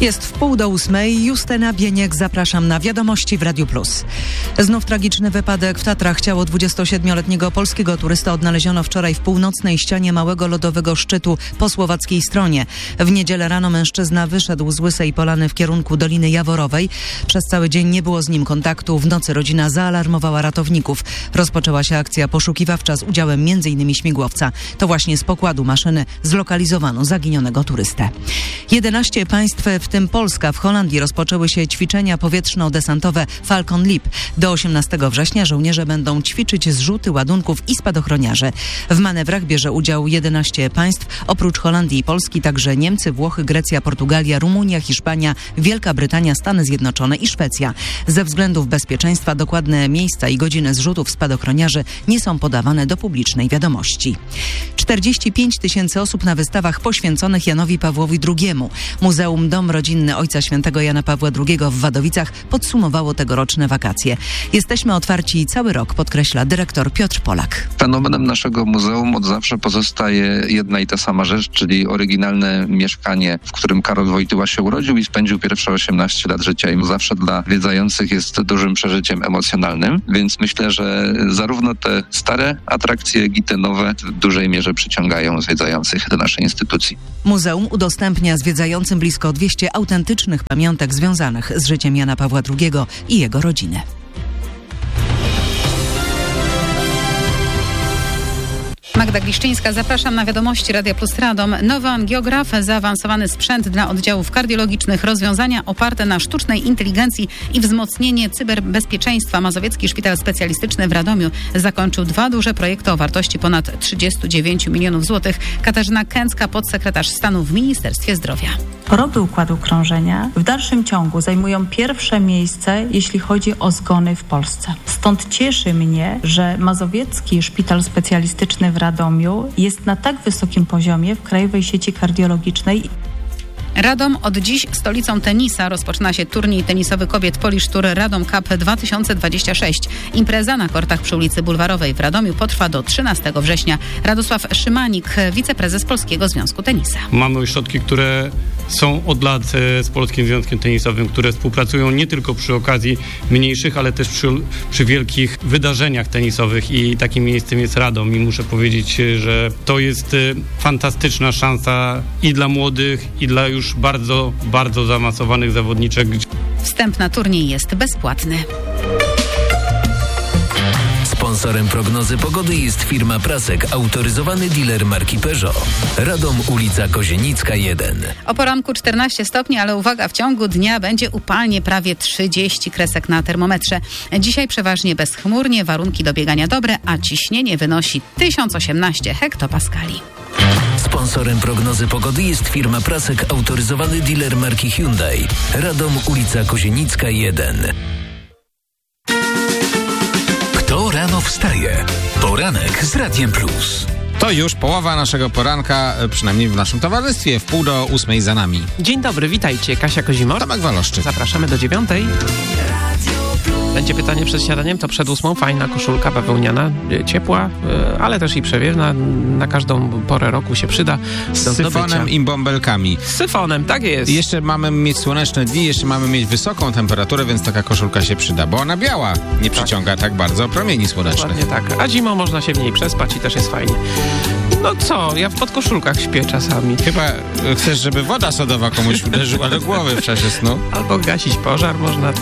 Jest 7:30. Justyna Bieniek, zapraszam na Wiadomości w Radiu Plus. Znów tragiczny wypadek w Tatrach. Ciało 27-letniego polskiego turysta odnaleziono wczoraj w północnej ścianie małego lodowego szczytu po słowackiej stronie. W niedzielę rano mężczyzna wyszedł z Łysej Polany w kierunku Doliny Jaworowej. Przez cały dzień nie było z nim kontaktu. W nocy rodzina zaalarmowała ratowników. Rozpoczęła się akcja poszukiwawcza z udziałem m.in. śmigłowca. To właśnie z pokładu maszyny zlokalizowano zaginionego turystę. 11 państw, w tym Polska, w Holandii rozpoczęły się ćwiczenia powietrzno-desantowe Falcon Leap. Do 18 września żołnierze będą ćwiczyć zrzuty ładunków i spadochroniarze. W manewrach bierze udział 11 państw. Oprócz Holandii i Polski także Niemcy, Włochy, Grecja, Portugalia, Rumunia, Hiszpania, Wielka Brytania, Stany Zjednoczone i Szwecja. Ze względów bezpieczeństwa dokładne miejsca i godziny zrzutów spadochroniarzy nie są podawane do publicznej wiadomości. 45 000 osób na wystawach poświęconych Janowi Pawłowi II. Muzeum Dom Rodzinny Ojca Świętego Jana Pawła II w Wadowicach podsumowało tegoroczne wakacje. Jesteśmy otwarci cały rok, podkreśla dyrektor Piotr Polak. Fenomenem naszego muzeum od zawsze pozostaje jedna i ta sama rzecz, czyli oryginalne mieszkanie, w którym Karol Wojtyła się urodził i spędził pierwsze 18 lat życia. I zawsze dla zwiedzających jest dużym przeżyciem emocjonalnym, więc myślę, że zarówno te stare atrakcje, jak i te nowe w dużej mierze przyciągają zwiedzających do naszej instytucji. Muzeum udostępnia zwiedzającym blisko 200 autentycznych pamiątek związanych z życiem Jana Pawła II i jego rodziny. Magda Gliszczyńska, zapraszam na Wiadomości Radia Plus Radom. Nowy angiograf, zaawansowany sprzęt dla oddziałów kardiologicznych, rozwiązania oparte na sztucznej inteligencji i wzmocnienie cyberbezpieczeństwa. Mazowiecki Szpital Specjalistyczny w Radomiu zakończył 2 duże projekty o wartości ponad 39 milionów złotych. Katarzyna Kęcka, podsekretarz stanu w Ministerstwie Zdrowia. Choroby układu krążenia w dalszym ciągu zajmują pierwsze miejsce, jeśli chodzi o zgony w Polsce. Stąd cieszy mnie, że Mazowiecki Szpital Specjalistyczny w Radomiu jest na tak wysokim poziomie w Krajowej Sieci Kardiologicznej. Radom od dziś stolicą tenisa. Rozpoczyna się turniej tenisowy kobiet Polish Tour Radom Cup 2026. Impreza na kortach przy ulicy Bulwarowej w Radomiu potrwa do 13 września. Radosław Szymanik, wiceprezes Polskiego Związku Tenisa. Mamy ośrodki, które są od lat z Polskim Związkiem Tenisowym, które współpracują nie tylko przy okazji mniejszych, ale też przy wielkich wydarzeniach tenisowych i takim miejscem jest Radom. I muszę powiedzieć, że to jest fantastyczna szansa i dla młodych, i dla już bardzo, bardzo zaawansowanych zawodniczek. Wstęp na turniej jest bezpłatny. Sponsorem prognozy pogody jest firma Prasek, autoryzowany dealer marki Peugeot. Radom, ulica Kozienicka 1. O poranku 14 stopni, ale uwaga, w ciągu dnia będzie upalnie, prawie 30 kresek na termometrze. Dzisiaj przeważnie bezchmurnie, warunki do biegania dobre, a ciśnienie wynosi 1018 hektopaskali. Sponsorem prognozy pogody jest firma Prasek, autoryzowany dealer marki Hyundai. Radom, ulica Kozienicka 1. Kto rano wstaje? Poranek z Radiem Plus. To już połowa naszego poranka, przynajmniej w naszym towarzystwie. 7:30 za nami. Dzień dobry, witajcie. Kasia Kozimor. Tomek Waloszczyk. Zapraszamy do 9. Będzie pytanie przed śniadaniem, to przed 8. Fajna koszulka bawełniana, ciepła, ale też i przewiewna. Na każdą porę roku się przyda. Z syfonem i bąbelkami. Z syfonem, tak jest. I jeszcze mamy mieć słoneczne dni, jeszcze mamy mieć wysoką temperaturę, więc taka koszulka się przyda, bo ona biała nie przyciąga tak bardzo promieni słonecznych. Dokładnie tak. A zimą można się w niej przespać i też jest fajnie. No co, ja w podkoszulkach śpię czasami. Chyba chcesz, żeby woda sodowa komuś uderzyła do głowy w czasie snu? Albo gasić pożar można też.